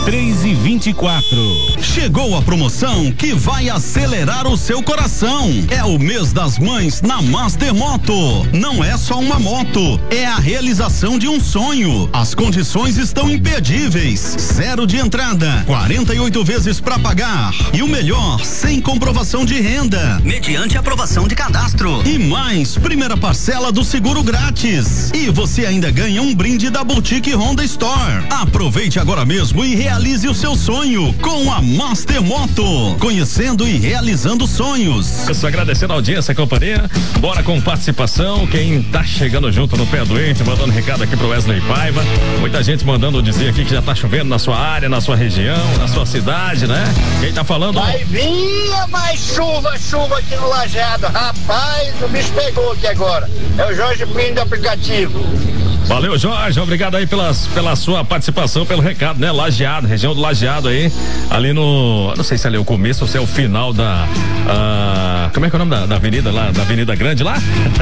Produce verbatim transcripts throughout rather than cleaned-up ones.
três e vinte e quatro. Chegou a promoção que vai acelerar o seu coração. É o mês das mães na Master Moto. Não é só uma moto, é a realização de um sonho. As condições estão imperdíveis. Zero de entrada, quarenta e oito vezes para pagar. E o melhor, sem comprovação de renda, mediante aprovação de cadastro. E mais, primeira parcela do seguro grátis. E você ainda ganha um brinde da Boutique Honda Store. Aproveite agora mesmo e realize o seu sonho com a Master Moto. Conhecendo e realizando sonhos. Eu só agradecendo a audiência, a companhia. Bora com participação. Quem tá chegando junto no pé doente, mandando recado aqui pro Wesley Paiva. Muita gente mandando dizer aqui que já tá chovendo na sua área, na sua região, na sua cidade, né? Quem tá falando? Vai vir mais chuva, chuva aqui no Lajeado. Rapaz, o bicho pegou aqui agora. É o Jorge Plínio do aplicativo. Valeu, Jorge, obrigado aí pelas, pela sua participação, pelo recado, né? Lajeado, região do Lajeado aí, ali no, não sei se ali é o começo ou se é o final da, uh, como é que é o nome da, da avenida lá, da Avenida Grande lá?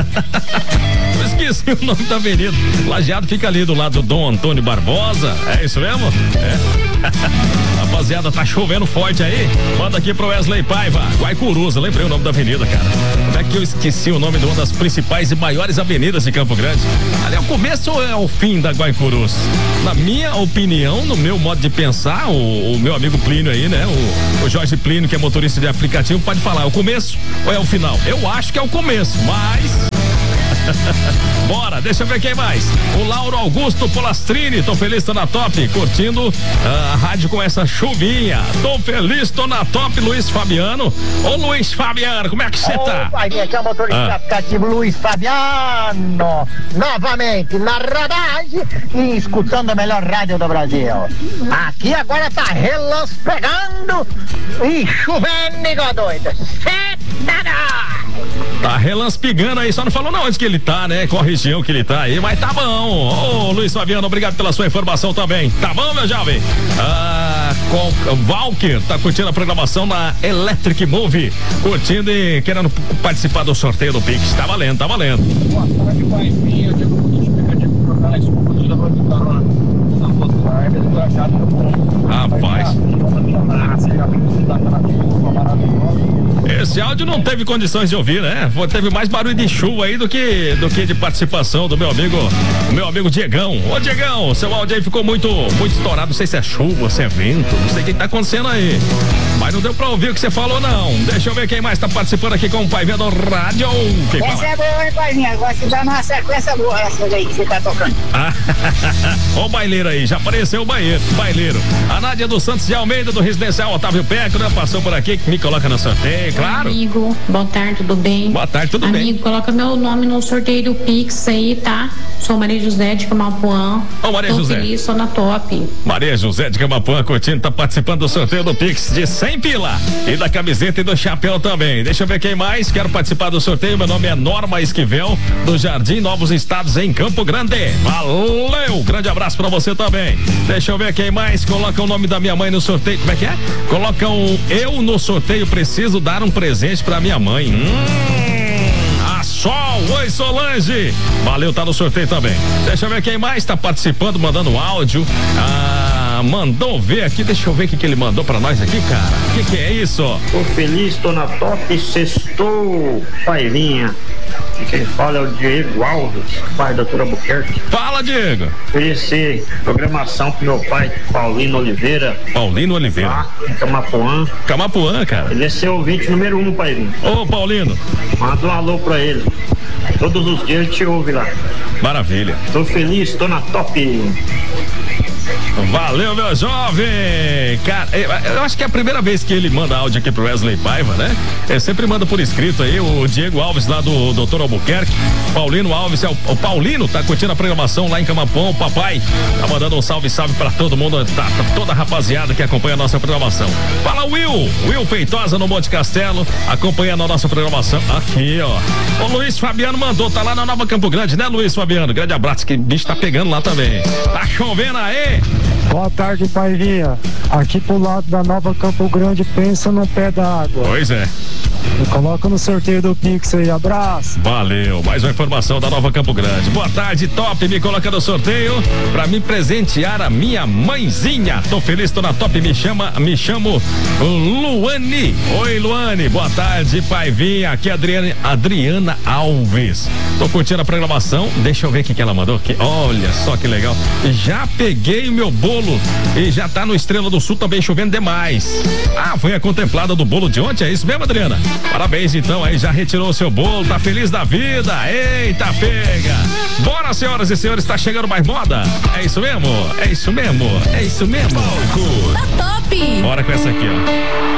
Eu esqueci o nome da avenida. Lajeado fica ali do lado do Dom Antônio Barbosa, é isso mesmo? É. Rapaziada, tá chovendo forte aí, manda aqui pro Wesley Paiva, Guaicuruza, lembrei o nome da avenida, cara. Como é que eu esqueci o nome de uma das principais e maiores avenidas de Campo Grande? Ali é o começo ou é o fim da Guaicurus? Na minha opinião, no meu modo de pensar, o, o meu amigo Plínio aí, né? O, o Jorge Plínio, que é motorista de aplicativo, pode falar, é o começo ou é o final? Eu acho que é o começo, mas... Bora, deixa eu ver quem mais. O Lauro Augusto Polastrini, tô feliz, tô na top, curtindo uh, a rádio com essa chuvinha. Tô feliz, tô na top. Luiz Fabiano. Ô Luiz Fabiano, como é que você tá? Opa, aqui é o motorista ah. aplicativo Luiz Fabiano, novamente na rodagem e escutando a melhor rádio do Brasil. Aqui agora tá relance pegando e chovendo igual doido. Tá relaspigando aí, só não falou não onde que ele tá, né? Qual região que ele tá aí, mas tá bom. Ô, Luiz Fabiano, obrigado pela sua informação também. Tá bom, meu jovem? Ah, com, Valker tá curtindo a programação na Electric Move, curtindo e querendo participar do sorteio do Pix. Tá valendo, tá valendo. Boa tarde, pai. Minha, eu Rapaz. Esse áudio não teve condições de ouvir, né? Teve mais barulho de chuva aí do que do que de participação do meu amigo, meu amigo Diegão. Ô Diegão, seu áudio aí ficou muito, muito estourado. Não sei se é chuva, se é vento, não sei o que tá acontecendo aí. Mas não deu pra ouvir o que você falou, não. Deixa eu ver quem mais tá participando aqui com o Pai Vendo Rádio. Quem essa fala? É boa, hein, Paizinho? Agora você dá uma sequência boa essa aí que você tá tocando. Ó o baileiro aí, já apareceu o baileiro, baileiro. A Nádia dos Santos de Almeida, do Residencial Otávio Peco, né? Passou por aqui, me coloca no sorteio, claro. Amigo, boa tarde, tudo bem? Boa tarde, tudo Amigo, bem. Amigo, coloca meu nome no sorteio do Pix aí, tá? Sou Maria José de Camapuã. Ô, Maria Tô José. feliz, tô na top. Maria José de Camapuã, curtindo, tá participando do sorteio do Pix de cem pila. E da camiseta e do chapéu também. Deixa eu ver quem mais. Quero participar do sorteio. Meu nome é Norma Esquivel, do Jardim Novos Estados, em Campo Grande. Valeu! Grande abraço pra você também. Deixa eu ver quem mais. Coloca o nome da minha mãe no sorteio. Como é que é? Coloca um eu no sorteio. Preciso dar um presente pra minha mãe. Hum, a Sol. Oi, Solange. Valeu, tá no sorteio também. Deixa eu ver quem mais tá participando, mandando áudio. Ah, mandou ver aqui. Deixa eu ver o que, que ele mandou pra nós aqui, cara. O que, que é isso? Tô feliz, tô na top, sextou, Paivinha. E quem fala é o Diego Alves, pai da doutora Albuquerque. Fala, Diego. Oferecer programação pro meu pai, Paulino Oliveira. Paulino Oliveira. Lá em Camapuã. Camapuã, cara. Ele é seu ouvinte número um, Paivinho. Ô, Paulino. Manda um alô pra ele. Todos os dias ele te ouve lá. Maravilha. Tô feliz, tô na top. Valeu, meu jovem! Cara, eu acho que é a primeira vez que ele manda áudio aqui pro Wesley Paiva, né? Ele sempre manda por escrito aí, o Diego Alves lá do doutor Albuquerque. Paulino Alves, é o, o Paulino tá curtindo a programação lá em Camapuã, o papai tá mandando um salve, salve pra todo mundo, tá, tá toda a rapaziada que acompanha a nossa programação. Fala, Will! Will Feitosa no Monte Castelo, acompanhando a nossa programação. Aqui, ó. O Luiz Fabiano mandou, tá lá na Nova Campo Grande, né, Luiz Fabiano? Grande abraço, que bicho tá pegando lá também. Tá chovendo aí! Boa tarde, Paivinha. Aqui pro lado da Nova Campo Grande, pensa num pé d'água. Pois é. Me coloca no sorteio do Pix aí, abraço. Valeu, mais uma informação da Nova Campo Grande. Boa tarde, top, me coloca no sorteio pra me presentear a minha mãezinha. Tô feliz, tô na top, me chama, me chamo Luane. Oi, Luane, boa tarde, Paivinha. Aqui é a Adriana, Adriana Alves. Tô curtindo a programação, deixa eu ver o que que ela mandou. Que, olha só que legal. Já peguei o meu bolo e já tá no Estrela do Sul também chovendo demais. Ah, foi a contemplada do bolo de ontem, é isso mesmo, Adriana? Parabéns, então, aí já retirou o seu bolo, tá feliz da vida? Eita, pega! Bora, senhoras e senhores, tá chegando mais moda? É isso mesmo? É isso mesmo? É isso mesmo? Tá top! Bora com essa aqui, ó.